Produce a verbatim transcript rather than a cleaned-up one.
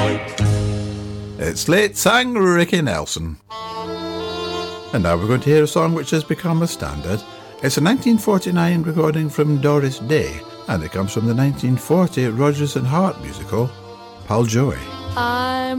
It's late, sang Ricky Nelson. And now we're going to hear a song which has become a standard. It's a nineteen forty-nine recording from Doris Day, and it comes from the nineteen forty Rodgers and Hart musical, Paljoy. I'm